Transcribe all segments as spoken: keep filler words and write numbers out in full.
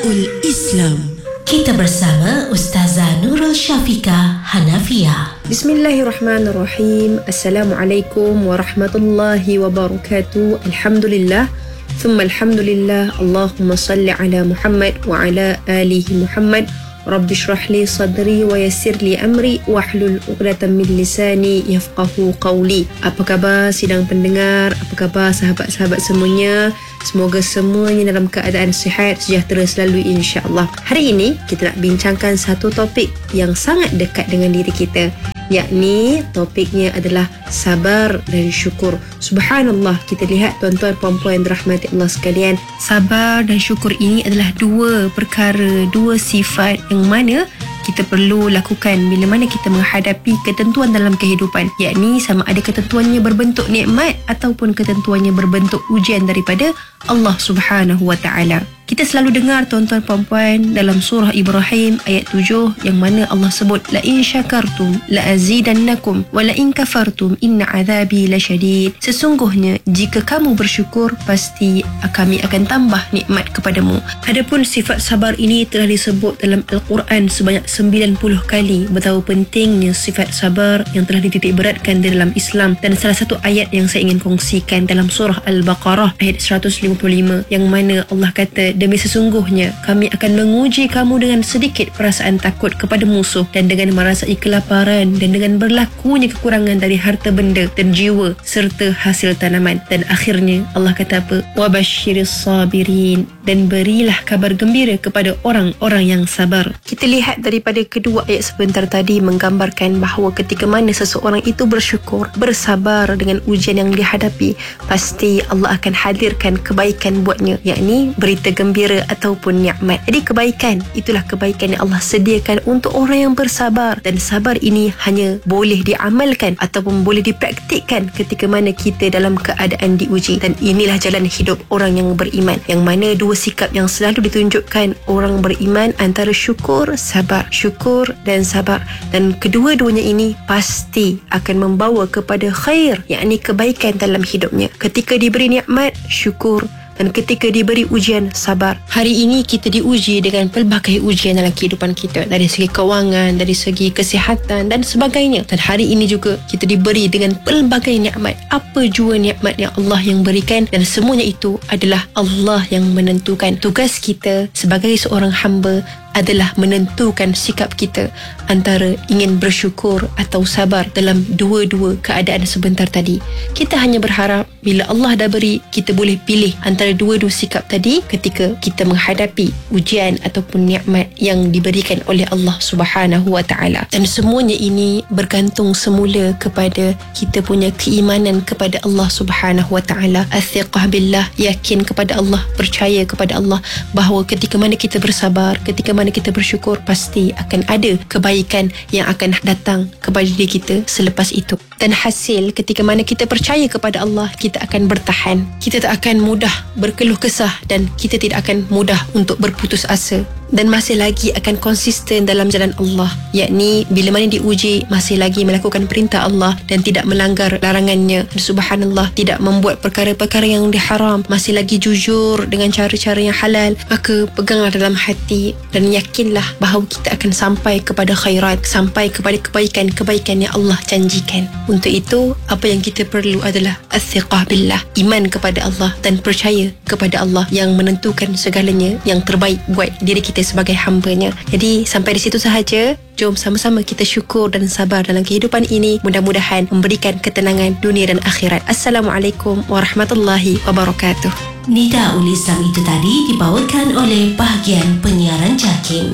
Nidaul Islam. Kita bersama Ustazah Nurul Syafiqah Hanafiah. Bismillahirrahmanirrahim. Assalamualaikum warahmatullahi wabarakatuh. Alhamdulillah. Thumma alhamdulillah. Allahumma salli ala Muhammad wa ala alihi Muhammad. Rabbi shrah li sadri wa yassir li amri wahlul 'uqdatam min lisani yafqahu qawli. Apa khabar sidang pendengar? Apa khabar sahabat-sahabat semuanya? Semoga semuanya dalam keadaan sihat, sejahtera selalu insya-Allah. Hari ini kita nak bincangkan satu topik yang sangat dekat dengan diri kita, yakni topiknya adalah sabar dan syukur. Subhanallah, kita lihat tuan-tuan puan-puan yang dirahmati Allah sekalian, sabar dan syukur ini adalah dua perkara, dua sifat yang mana kita perlu lakukan bila mana kita menghadapi ketentuan dalam kehidupan, yakni sama ada ketentuannya berbentuk nikmat ataupun ketentuannya berbentuk ujian daripada Allah Subhanahu wa taala. Kita selalu dengar tuan-tuan puan-puan dalam surah Ibrahim ayat tujuh yang mana Allah sebut la in syakartum la azidannakum wa la in kafartum inna azabi lasyadid. Sesungguhnya jika kamu bersyukur pasti kami akan tambah nikmat kepadamu. Adapun sifat sabar ini telah disebut dalam Al-Quran sebanyak sembilan puluh kali. Betapa pentingnya sifat sabar yang telah dititik beratkan di dalam Islam, dan salah satu ayat yang saya ingin kongsikan dalam surah Al-Baqarah ayat seratus lima puluh lima yang mana Allah kata, demi sesungguhnya kami akan menguji kamu dengan sedikit perasaan takut kepada musuh dan dengan merasai kelaparan dan dengan berlakunya kekurangan dari harta benda dan jiwa serta hasil tanaman. Dan akhirnya Allah kata apa? Wabasyiris sabirin, dan berilah kabar gembira kepada orang-orang yang sabar. Kita lihat daripada kedua ayat sebentar tadi menggambarkan bahawa ketika mana seseorang itu bersyukur, bersabar dengan ujian yang dihadapi, pasti Allah akan hadirkan kebaikan buatnya, yakni berita gembira ataupun nikmat. Jadi kebaikan itulah kebaikan yang Allah sediakan untuk orang yang bersabar, dan sabar ini hanya boleh diamalkan ataupun boleh dipraktikkan ketika mana kita dalam keadaan diuji. Dan inilah jalan hidup orang yang beriman, yang mana dua sikap yang selalu ditunjukkan orang beriman antara syukur, sabar, syukur dan sabar, dan kedua-duanya ini pasti akan membawa kepada khair, yakni kebaikan dalam hidupnya. Ketika diberi nikmat, syukur, dan ketika diberi ujian, sabar. Hari ini kita diuji dengan pelbagai ujian dalam kehidupan kita, dari segi kewangan, dari segi kesihatan dan sebagainya. Dan hari ini juga kita diberi dengan pelbagai nikmat. Apa jua nikmat yang Allah yang berikan, dan semuanya itu adalah Allah yang menentukan. Tugas kita sebagai seorang hamba adalah menentukan sikap kita antara ingin bersyukur atau sabar dalam dua-dua keadaan sebentar tadi. Kita hanya berharap bila Allah dah beri, kita boleh pilih antara dua-dua sikap tadi ketika kita menghadapi ujian ataupun nikmat yang diberikan oleh Allah Subhanahu wa taala. Dan semuanya ini bergantung semula kepada kita punya keimanan kepada Allah Subhanahu wa taala. Athiqah billah, yakin kepada Allah, percaya kepada Allah bahawa ketika mana kita bersabar, ketika mana kita bersyukur, pasti akan ada kebaikan yang akan datang kepada diri kita selepas itu. Dan hasil ketika mana kita percaya kepada Allah, kita akan bertahan, kita tak akan mudah berkeluh kesah, dan kita tidak akan mudah untuk berputus asa, dan masih lagi akan konsisten dalam jalan Allah, yakni bila mana diuji masih lagi melakukan perintah Allah dan tidak melanggar larangannya. Subhanallah, tidak membuat perkara-perkara yang diharam, masih lagi jujur dengan cara-cara yang halal. Maka peganglah dalam hati dan yakinlah bahawa kita akan sampai kepada khairat, sampai kepada kebaikan-kebaikan yang Allah janjikan. Untuk itu, apa yang kita perlu adalah athiqah billah, iman kepada Allah dan percaya kepada Allah yang menentukan segalanya yang terbaik buat diri kita sebagai hambanya. Jadi sampai di situ sahaja. Jom sama-sama kita syukur dan sabar dalam kehidupan ini. Mudah-mudahan memberikan ketenangan dunia dan akhirat. Assalamualaikum warahmatullahi wabarakatuh. Nidaul Islam itu tadi dibawakan oleh bahagian penyiaran Jakim.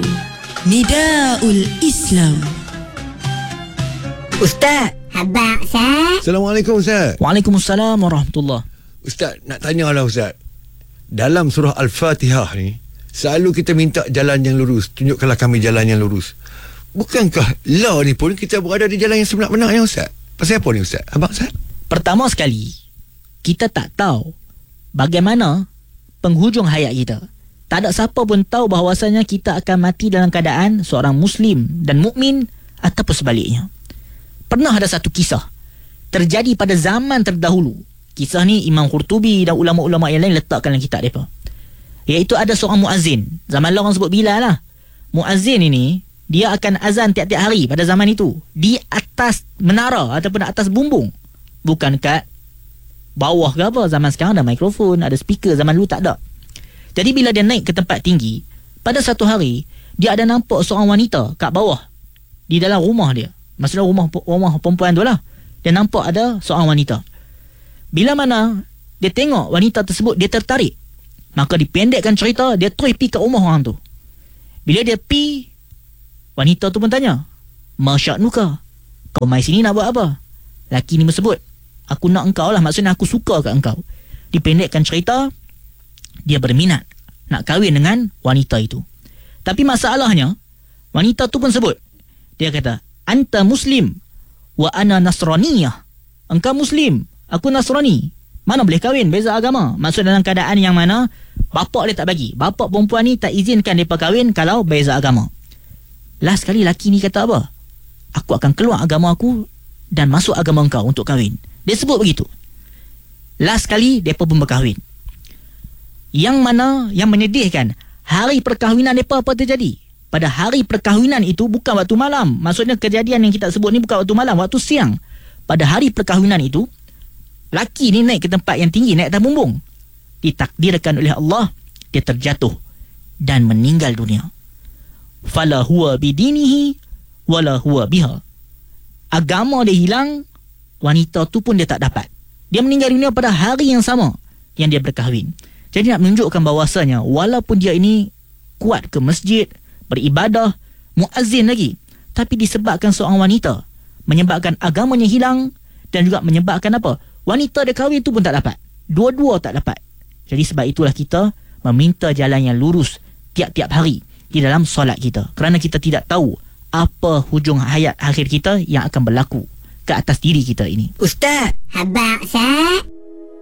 Nidaul Islam. Ustaz. Abang Ustaz. Assalamualaikum Ustaz. Waalaikumsalam warahmatullahi. Ustaz, nak tanyalah Ustaz. Dalam surah Al-Fatihah ni, selalu kita minta jalan yang lurus. Tunjukkanlah kami jalan yang lurus. Bukankah law ni pun kita berada di jalan yang sebenar-benarnya Ustaz? Pasal apa ni Ustaz? Abang Ustaz? Pertama sekali, kita tak tahu bagaimana penghujung hayat kita. Tak ada siapa pun tahu bahawasanya kita akan mati dalam keadaan seorang Muslim dan mukmin ataupun sebaliknya. Pernah ada satu kisah terjadi pada zaman terdahulu. Kisah ni Imam Qurtubi dan ulama-ulama yang lain letakkan dalam kitab mereka. Iaitu ada seorang muazzin. Zaman lah orang sebut Bilal lah. Muazzin ini, dia akan azan tiap-tiap hari pada zaman itu. Di atas menara ataupun atas bumbung. Bukan kat bawah ke apa. Zaman sekarang ada mikrofon, ada speaker. Zaman dulu tak ada. Jadi bila dia naik ke tempat tinggi, pada satu hari, dia ada nampak seorang wanita kat bawah. Di dalam rumah dia. Maksudnya rumah rumah perempuan tu lah. Dia nampak ada seorang wanita. Bila mana dia tengok wanita tersebut, dia tertarik. Maka dipendekkan cerita, dia terus pergi ke rumah orang tu. Bila dia pergi, wanita tu pun tanya, "Masya'nuka, kau mai sini nak buat apa?" Laki ni bersebut, "Aku nak engkau lah, maksudnya aku suka kat engkau." Dipendekkan cerita, dia berminat nak kahwin dengan wanita itu. Tapi masalahnya, wanita tu pun sebut, dia kata, "Anta muslim wa ana nasraniyah." Engkau muslim, aku nasrani. Mana boleh kahwin, beza agama. Maksud dalam keadaan yang mana bapak dia tak bagi. Bapak perempuan ni tak izinkan mereka kahwin kalau beza agama. Last sekali laki ni kata apa? "Aku akan keluar agama aku dan masuk agama engkau untuk kahwin." Dia sebut begitu. Last sekali mereka pun berkahwin. Yang mana yang menyedihkan, hari perkahwinan mereka apa terjadi? Pada hari perkahwinan itu bukan waktu malam. Maksudnya kejadian yang kita sebut ni bukan waktu malam, waktu siang. Pada hari perkahwinan itu, laki ni naik ke tempat yang tinggi, naik atas bumbung. Ditakdirkan oleh Allah, dia terjatuh dan meninggal dunia. Fala huwa bidinihi wala huwa biha. Agama dia hilang, wanita tu pun dia tak dapat. Dia meninggal dunia pada hari yang sama yang dia berkahwin. Jadi nak menunjukkan bahawasanya walaupun dia ini kuat ke masjid, beribadah, muazzin lagi, tapi disebabkan seorang wanita, menyebabkan agamanya hilang dan juga menyebabkan apa? Wanita dia kahwin tu pun tak dapat. Dua-dua tak dapat. Jadi sebab itulah kita meminta jalan yang lurus tiap-tiap hari di dalam solat kita. Kerana kita tidak tahu apa hujung hayat akhir kita yang akan berlaku ke atas diri kita ini. Ustaz, habaq Sat.